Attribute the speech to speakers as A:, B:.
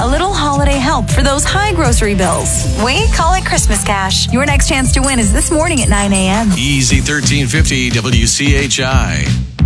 A: A little holiday help for those high grocery bills. We call it Christmas cash. Your next chance to win is this morning at 9 a.m.
B: Easy 1350 WCHI.